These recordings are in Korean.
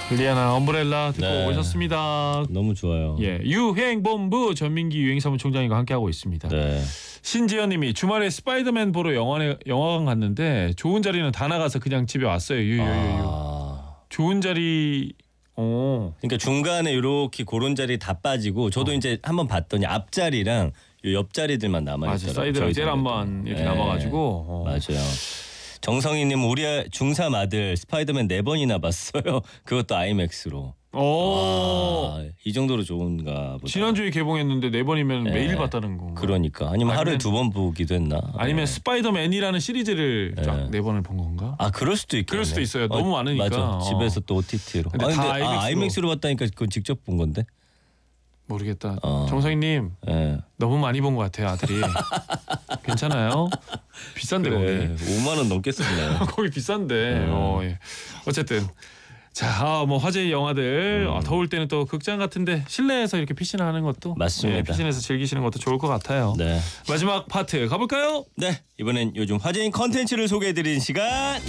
리아나 엄브렐라 듣고 네. 오셨습니다. 너무 좋아요. 예, 유행본부 전민기 유행사무총장과 함께하고 있습니다. 네. 신지연님이 주말에 스파이더맨 보러 영화관 갔는데 좋은 자리는 다 나가서 그냥 집에 왔어요. 좋은 자리. 그러니까 중간에 이렇게 그런 자리 다 빠지고 저도 이제 한번 봤더니 앞자리랑 요 옆자리들만 남아 맞아, 있더라고요. 사이드랑 제일 한번 이렇게 남아가지고. 맞아요. 정성희님 우리 중삼 아들 스파이더맨 4번이나 봤어요. 그것도 아이맥스로. 이 정도로 좋은가 보다. 지난주에 개봉했는데 4번이면 매일 봤다는 거. 그러니까 아니면 하루에 2번 보기도 했나? 아니면 스파이더맨이라는 시리즈를 쫙 4번을 본 건가? 그럴 수도 있겠네. 그럴 수도 있어요. 너무 많으니까. 맞아. 집에서 또 OTT로. 근데 다 아이맥스로 봤다니까 그건 직접 본 건데. 모르겠다. 정성희님 너무 많이 본 것 같아요 아들이. 괜찮아요? 비싼데 그래, 거기. 5만 원 넘겠습니다. 거기 비싼데. 예. 어쨌든 자, 뭐 화제의 영화들 더울 때는 또 극장 같은데 실내에서 이렇게 피시나 하는 것도 맞습니다. 피신해서 즐기시는 것도 좋을 것 같아요. 네. 마지막 파트 가볼까요? 네, 이번엔 요즘 화제인 컨텐츠를 소개해드리는 시간.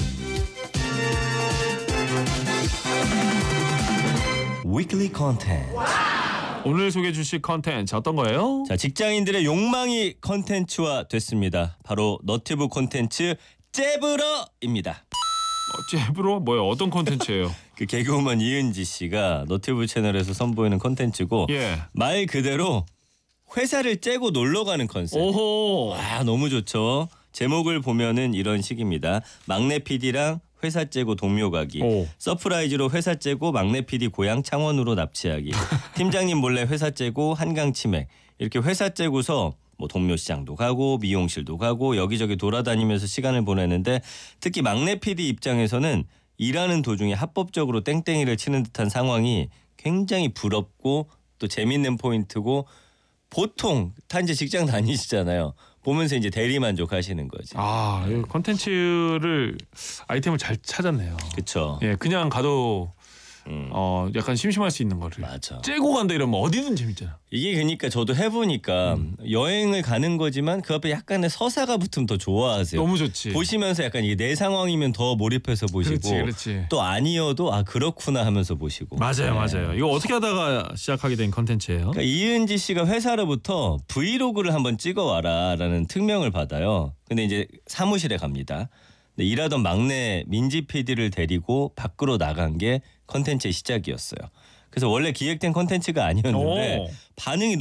위클리 컨텐츠. 오늘 소개해 주실 컨텐츠 어떤 거예요? 자, 직장인들의 욕망이 컨텐츠화 됐습니다. 바로 너튜브 컨텐츠 째브러입니다. 잽으로 뭐요? 어떤 컨텐츠예요? 그 개그우먼 이은지 씨가 너튜브 채널에서 선보이는 컨텐츠고 말 그대로 회사를 째고 놀러 가는 컨셉. 오호. 와, 너무 좋죠. 제목을 보면은 이런 식입니다. 막내 PD랑 회사 째고 동묘 가기. 서프라이즈로 회사 째고 막내 PD 고향 창원으로 납치하기. 팀장님 몰래 회사 째고 한강 치맥. 이렇게 회사 째고서 뭐 동묘시장도 가고 미용실도 가고 여기저기 돌아다니면서 시간을 보내는데 특히 막내 PD 입장에서는 일하는 도중에 합법적으로 땡땡이를 치는 듯한 상황이 굉장히 부럽고 또 재밌는 포인트고 보통 이제 직장 다니시잖아요. 보면서 이제 대리만족하시는 거지. 이 컨텐츠를 아이템을 잘 찾았네요. 그렇죠. 예, 그냥 가도 약간 심심할 수 있는 거를. 맞아. 째고 간다 이러면 어디든 재밌잖아. 이게 그러니까 저도 해보니까 여행을 가는 거지만 그 앞에 약간의 서사가 붙으면 더 좋아하세요. 너무 좋지. 보시면서 약간 이게 내 상황이면 더 몰입해서 보시고 그렇지. 또 아니어도 그렇구나 하면서 보시고. 맞아요. 이거 어떻게 하다가 시작하게 된 컨텐츠예요? 그러니까 이은지 씨가 회사로부터 브이로그를 한번 찍어와라라는 특명을 받아요. 근데 이제 사무실에 갑니다. 근데 일하던 막내 민지 PD를 데리고 밖으로 나간 게 컨텐츠의 시작이었어요. 그래서 원래 기획된 컨텐츠가 아니었는데 반응이